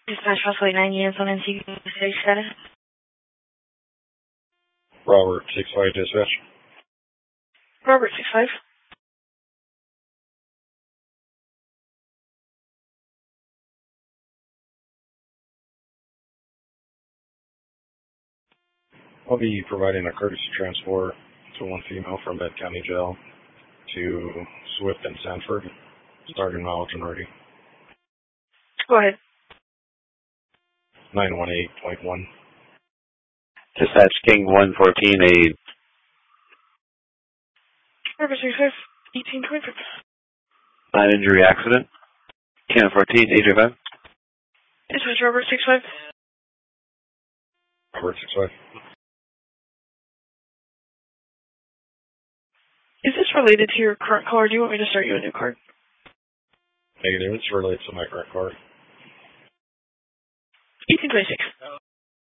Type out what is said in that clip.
Dispatch Crossway 9 units on NC status. Robert 6-5 dispatch. Robert 6-5. I'll be providing a courtesy transport to one female from Bed County Jail to Swift and Sanford, starting mileage and ready. Go ahead. 918.1. Dispatch King 114, a Robert 6-5, 1825. non-injury accident. King 14, 835. Dispatch Robert 6-5. Robert 6-5. Is this related to your current call, or do you want me to start you a new card? Negative, it's related to my current card. 1826.